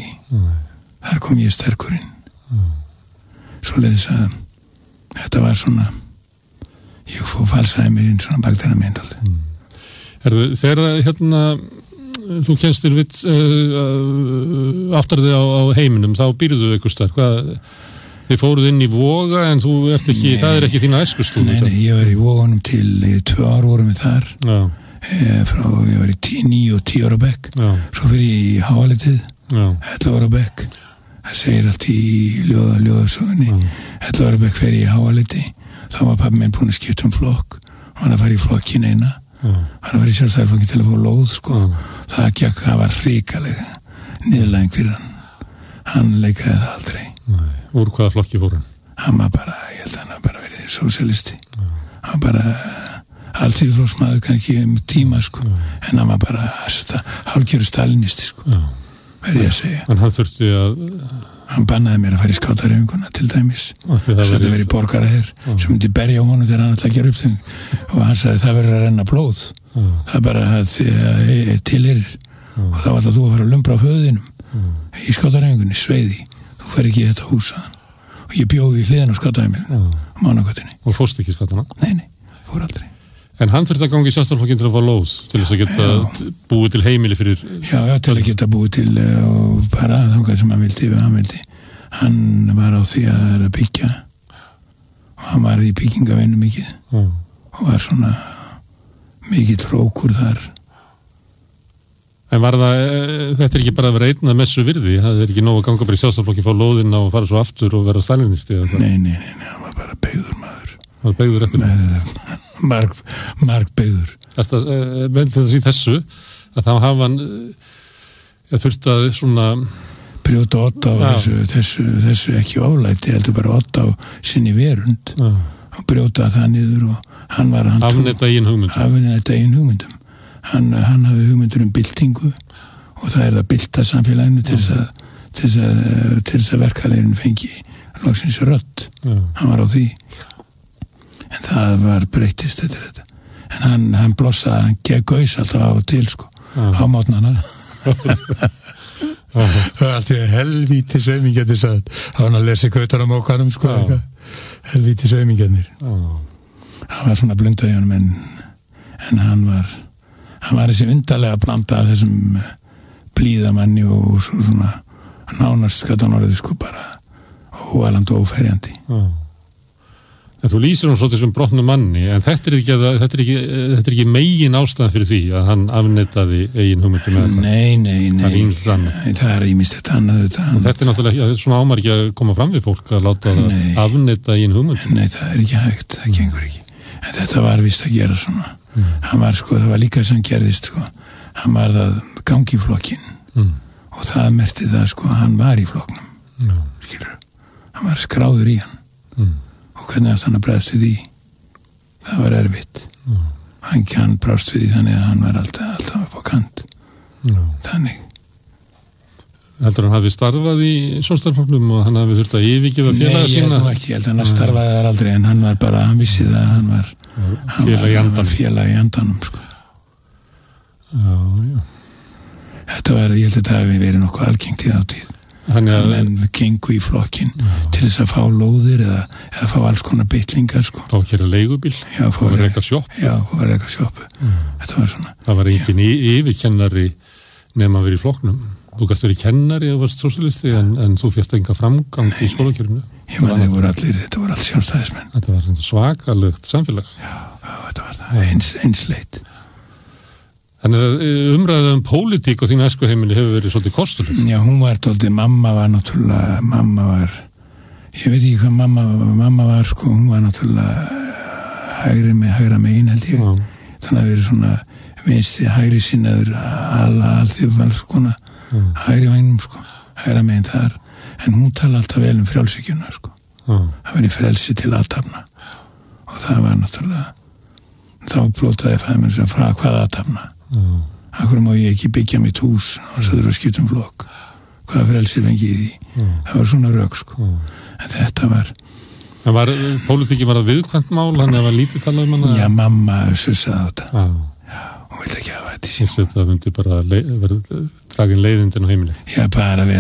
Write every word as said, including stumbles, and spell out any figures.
því mm. þar kom ég sterkurinn mm. svoleiðis að þetta var svona ég fór falsaði mér inn svona bakteramynd mm. Erðu, þegar hérna þú kemstir við uh, aftar þig á, á heiminum þá býrðu einhvers staðar hvað þið fóruð inn í Voga en þú ert ekki, nei, það er ekki þína æskustúð Nei, nei, ég var í Vogunum til tvö ár vorum við þar Já. E, frá, ég var í tí, níu og tíu ára bekk Já. svo fyrir ég í Háalitið ellefu ára bekk það segir allt í ljóða, ljóðasögunni ellefu ára bekk fyrir ég í Háalitið þá var pabbi minn búinn að skipta um flokk hann var að fara í flokkin eina Já. hann var í sjálfstæðarflokkin til að fá lóð sko. það gekk, það var hrikalega niðurlæging fyrir hann hann leikaði það aldrei Nei. Úr hvaða flokki fór hann? Hann var bara, ég held að hann var bara verið sósíalisti Já. hann var bara alltíðflokksmaður kannski um tíma sko. en hann var bara hálfgerður stalinisti sko. verið ég að segja en hann þurfti að hann bannaði mér að fara í skátareyfinguna til dæmis það verið verið borgaraher sem myndi berja á honum þegar hann ætlaði að gera upp þeim og hann sagði það verður að renna blóð Já. það er bara að til er og þá ætlaði þú að fara að lumbra á höfðinum Já. í skátareyfingunni, sveiði þú fer ekki í þetta hús og ég bjóði í hliðin á skátareyfinguna á Mánagötunni og fórst ekki skátana? Nei, nei, fór aldrei En hann þurfti að gangi í sjálfstæðarflokkinn til að fá lóð til þess að geta já. búið til heimili fyrir Já, já, til að geta búið til og bara þangað sem hann vildi hann vildi hann var á því að það er að byggja og hann var í byggingavinnu mikið já. og var svona mikill hrókur þar En var það, þetta er ekki bara að vera einn að messu virði, það er ekki nóg að ganga bara í sjálfstæðarflokki, fá lóðina og fara svo aftur og vera stalinisti Nei, nei, nei, nei, hann var bara beygður maður Hann var beygður eftir með, marg, marg beygður Þetta, með þetta í þessu að þá hafa hann ja, þurft að svona brjóta odd á þessu, þessu, þessu ekki oflæti, heldur bara odd á sinni verund já. og brjóta það niður og hann var afnetta eigin hugmyndum afnetta eigin hugmyndum Hann, hann hafði hugmyndur um byltingu og það er að bylta samfélaginu til þess að, til þess að, til þess að verkaleginn fengi loksins rödd. Já. Hann var á því. En það var breytist eftir þetta. En hann, hann blossaði, hann gegn gaus alltaf á og til, sko. Já. Á mótnana. Það var alltaf helvíti sveimingjarnir sagði. Það var hann að lesa gautar á mókanum, sko. Helvíti sveimingjarnir. Það var svona blundaðjánum en, en hann var hann var þessi undarlega blanda af þessum blíðamanni og svo svona nánast skatt hann orðið sko bara óaland og óferjandi Já. En þú lýsir hún svolítið sem brotnum manni en þetta er ekki, að, þetta er ekki, þetta er ekki megin ástæðan fyrir því að hann afneitaði eigin hugmyndum með Nei, nei, nei, nei það er ímist þetta annað þetta og þetta er náttúrulega ekki, svona ámar ekki að koma fram við fólk að láta það afneita eigin hugmyndum Nei, það er ekki hægt, það gengur ekki en þetta var vist að gera svona mm. hann var sko, það var líka sem gerðist sko, hann var að gangi í flokkin mm. og það merti það sko, hann var í flokknum mm. skilur, hann var skráður í hann mm. og hvernig átt hann að bregðast við því það var erfitt mm. hann, hann brást við því þannig að hann var alltaf, alltaf upp á kant mm. þannig Heldur hann hafi starfað í sjálfstæðarflokknum og hann hafi þurft að yfirgefa félaga sína? Nei, ég held ekki, ég held að hann starfaði þar aldrei en hann var bara, hann vissi það hann var félag í andanum félag í andanum sko. Já, já Þetta var, ég held að þetta hafi verið nokkuð algengt í þá tíð Þannig að menn gengu í flokkin já. Til þess að fá lóðir eða, eða fá alls konar bytlingar sko. Fá að gera leigubíl Já, fá að reka sjoppu Já, fá að reka sjoppu mm. Þetta var svona Það var engin yfirkennari nema að vera í flokknum Þú gæst verið kennari eða varst sósíalisti en, en þú fjast enga framgang nei, í skólakjörinu. Ég man þeir voru allir, þetta voru allir sjálfstæðismenn. Þetta var svakalegt samfélag. Já, já, þetta var það, eins, einsleitt. Þannig að umræða um pólitík og þín æskuheimili hefur verið svolítið kostuleg. Já, hún var svolítið, mamma var náttúrulega, mamma var, ég veit ekki hvað mamma, mamma var sko, hún var náttúrulega hægri með hægra megin held ég. Já. Þannig að verið svona vinsti hægri sinnaður alla, allþjóð valskona. Mm. hægri vagnum sko, hægra meginn þar en hún tala alltaf vel um frjálsíkjuna sko, mm. það var í frelsi til aðtapna og það var náttúrulega þá blótaði fæðmenn sem frá hvaða aðtapna mm. akkur má ég ekki byggja mitt hús og það þurfa að skipta um flokk hvaða frelsi fengi í því mm. það var svona rök sko mm. en þetta var En var, pólitíkin var að viðkvæmt mál hann eða var lítið talað um hana? Já, mamma sussaði á þetta ah. Já, hún vildi ekki hafa þetta í sín Þetta myndi bara leið, verið dragin leiðindin á heimili Já, bara við